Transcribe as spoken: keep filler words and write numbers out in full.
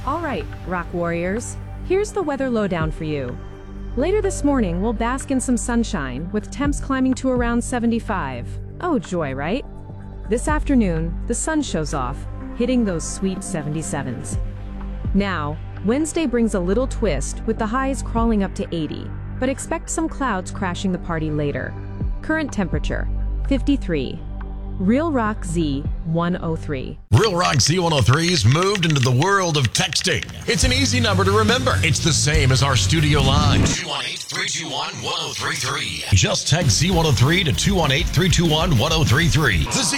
All right, Rock Warriors, here's the weather lowdown for you. Later this morning, we'll bask in some sunshine, with temps climbing to around seventy-five. Oh, joy, right? This afternoon, the sun shows off, hitting those sweet seventy-sevens. Now, Wednesday brings a little twist, with the highs crawling up to eighty, but expect some clouds crashing the party later. Current temperature, fifty-three. Real Rock Z one oh three. Real Rock Z one oh three's moved into the world of texting. It's an easy number to remember. It's the same as our studio line. two one eight, three two one, one oh three three. Just text Z one oh three to two one eight, three two one, one oh three three. The Z